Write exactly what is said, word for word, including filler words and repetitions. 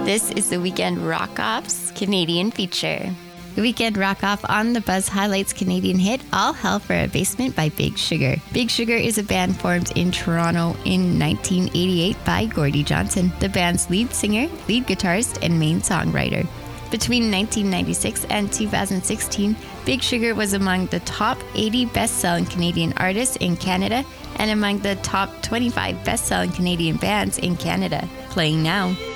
This is the Weekend Rock Off's Canadian feature. The Weekend Rock Off on the Buzz highlights Canadian hit All Hell for a Basement by Big Sugar. Big Sugar is a band formed in Toronto in nineteen eighty-eight by Gordie Johnson, the band's lead singer, lead guitarist, and main songwriter. Between nineteen ninety-six and two thousand sixteen, Big Sugar was among the top eighty best-selling Canadian artists in Canada and among the top twenty-five best-selling Canadian bands in Canada. Playing now.